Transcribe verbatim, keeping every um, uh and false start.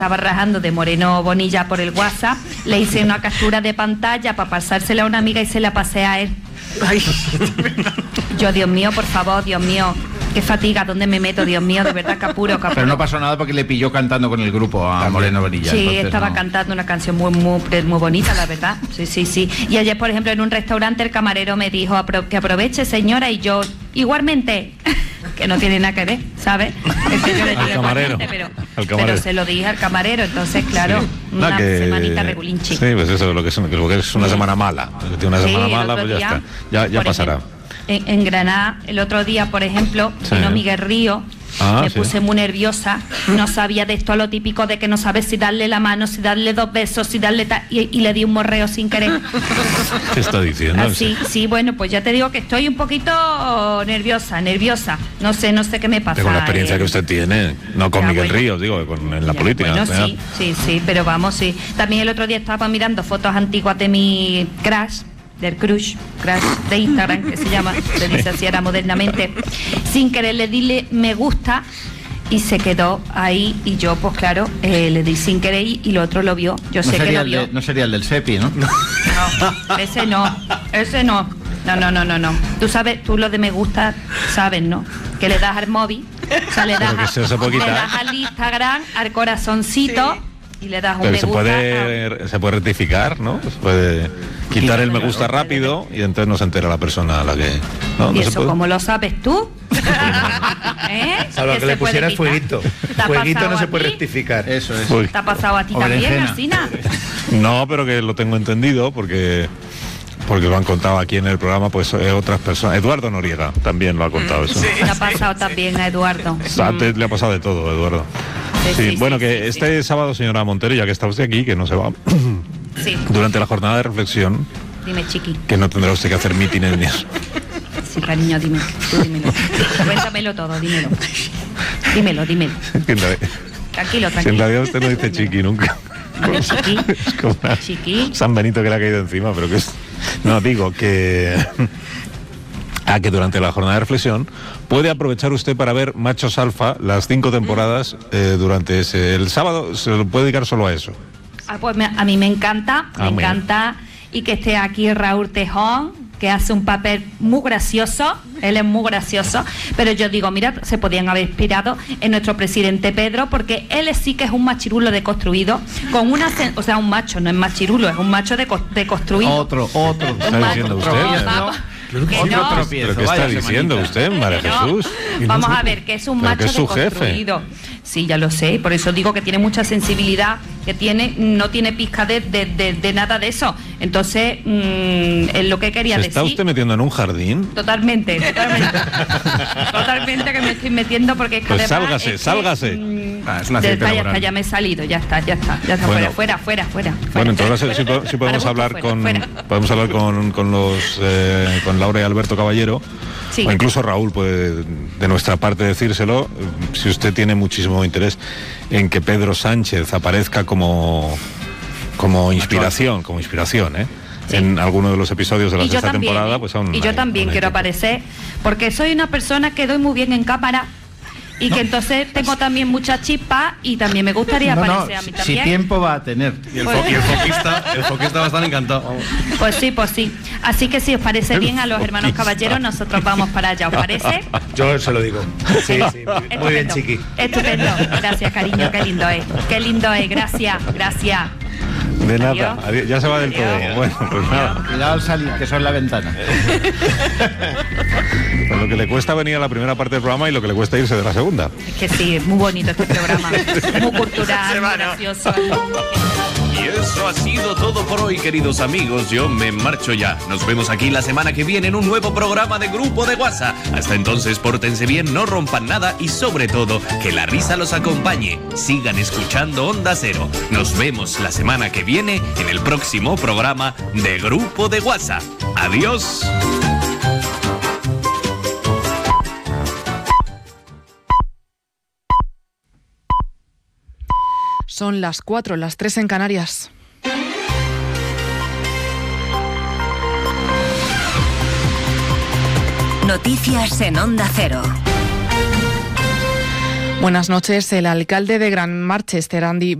estaba rajando de Moreno Bonilla por el WhatsApp, le hice una captura de pantalla para pasársela a una amiga y se la pasé a él. Ay. Yo, Dios mío, por favor, Dios mío, qué fatiga, ¿dónde me meto? Dios mío, de verdad, capuro, capuro. Pero no pasó nada porque le pilló cantando con el grupo a Moreno Bonilla. Sí, estaba no. cantando una canción muy, muy, muy bonita, la verdad. Sí, sí, sí. Y ayer, por ejemplo, en un restaurante el camarero me dijo apro- que aproveche, señora, y yo, igualmente, que no tiene nada que ver, ¿sabes? Es que yo le digo al camarero, pero, al camarero. pero se lo dije al camarero, entonces, claro, sí. una no, que, semanita regulinchi. Sí, pues eso, lo que es, lo que es una sí. semana mala. Que tiene una semana sí, mala, pues ya día, está. Ya, ya pasará. Ejemplo, en, en Granada, el otro día, por ejemplo, sí. vino Miguel Río. Ah, me sí. puse muy nerviosa, no sabía de esto, lo típico de que no sabes si darle la mano, si darle dos besos, si darle ta- y, y le di un morreo sin querer. ¿Qué está diciendo? Así, sí, bueno, pues ya te digo que estoy un poquito nerviosa, nerviosa. No sé, no sé qué me pasa. Pero con la experiencia eh. que usted tiene, no con ya, Miguel bueno. Ríos, digo, con, en la ya, política. Bueno, sí, sí, sí, pero vamos, sí. También el otro día estaba mirando fotos antiguas de mi crush. Del crush, crush de Instagram, que se llama, se dice así ahora modernamente, sin querer le di me gusta y se quedó ahí y yo, pues claro, eh, le di sin querer y, y lo otro lo vio. Yo no sé que lo vio. De, no sería el del Sepi, ¿no? No, ese no, ese no. No, no, no, no, no. Tú sabes, tú lo de me gusta, sabes, ¿no? Que le das al móvil, o sea, le das, a, le das al Instagram, al corazoncito. Sí. Y le das un Pero me se gusta puede, a... se puede rectificar, ¿no? Se puede quitar el me gusta rápido y entonces no se entera la persona a la que... No, ¿Y no eso se puede. cómo lo sabes tú? ¿Eh? Salvo que le pusieras fueguito. Fueguito no se puede rectificar. Eso es. ¿Te ha pasado a ti también, Alsina? No, pero que lo tengo entendido porque... porque lo han contado aquí en el programa, pues eh, otras personas. Eduardo Noriega también lo ha contado eso. Sí, le ha pasado también a Eduardo. Antes le ha pasado de todo, Eduardo. Sí, sí, sí bueno, sí, que sí, este sí. sábado, señora Montero, ya que está usted aquí, que no se va, sí. durante la jornada de reflexión, dime, chiqui, que no tendrá usted que hacer mítines ni eso. Sí, cariño, dime, tú dímelo. Cuéntamelo todo, dímelo. Dímelo, dímelo. Tranquilo, tranquilo. En realidad usted no dice chiqui nunca. Chiqui, es como chiqui. San Benito que le ha caído encima, pero que es... No, digo que... a que durante la jornada de reflexión puede aprovechar usted para ver Machos Alfa, las cinco temporadas, eh, durante ese... El sábado se lo puede dedicar solo a eso. Ah, pues me, a mí me encanta, ah, me encanta, y que esté aquí Raúl Tejón, que hace un papel muy gracioso, él es muy gracioso, pero yo digo, mira, se podían haber inspirado en nuestro presidente Pedro, porque él sí que es un machirulo deconstruido, con una, o sea, un macho, no es machirulo, es un macho deconstruido. Otro, otro. ¿Qué está diciendo usted? Claro que no. ¿Pero qué está diciendo usted, María Jesús? No. Vamos a ver, que es un macho es su deconstruido. Jefe. Sí, ya lo sé, por eso digo que tiene mucha sensibilidad, que tiene, no tiene pizca de, de, de, de nada de eso. Entonces, mmm, es lo que quería ¿Se decir. ¿Está usted metiendo en un jardín? Totalmente, totalmente. Totalmente que me estoy metiendo porque es que pues además sálgase, es sálgase. Que, mmm, ah, es una ya está, ya está, ya me he salido, ya está, ya está, ya está, bueno, fuera, fuera, fuera, fuera. Bueno, entonces sí, sí podemos hablar fuera, con fuera. podemos hablar con, con los eh, con Laura y Alberto Caballero. Sí. O incluso Raúl puede de nuestra parte decírselo, si usted tiene muchísimo interés en que Pedro Sánchez aparezca como como inspiración, como inspiración, ¿eh? Sí. En alguno de los episodios de la sexta también, temporada, ¿eh? pues aún. Y yo hay, también quiero tiempo. aparecer, porque soy una persona que doy muy bien en cámara. Y que entonces tengo también mucha chispa y también me gustaría no, aparecer no, a mí también. Si tiempo va a tener. Y el, fo- y el foquista, el foquista va a estar encantado. Pues sí, pues sí. Así que si os parece bien a los hermanos caballeros, nosotros vamos para allá, ¿os parece? Yo se lo digo. Sí, sí. Muy, muy bien, chiqui. Estupendo. Gracias, cariño, qué lindo es. Qué lindo es, gracias, gracias. De nada, adiós. Adiós. Ya se va del todo. Adiós. Bueno, pues nada. Cuidado al salir, que son la ventana. Pues lo que le cuesta venir a la primera parte del programa y lo que le cuesta irse de la segunda. Es que sí, es muy bonito este programa. Muy cultural, muy gracioso. Y eso ha sido todo por hoy, queridos amigos. Yo me marcho ya. Nos vemos aquí la semana que viene en un nuevo programa de Grupo de WhatsApp. Hasta entonces, pórtense bien, no rompan nada y sobre todo, que la risa los acompañe. Sigan escuchando Onda Cero. Nos vemos la semana que viene en el próximo programa de Grupo de WhatsApp. Adiós. Son las cuatro, las tres en Canarias. Noticias en Onda Cero. Buenas noches. El alcalde de Gran Manchester, Andy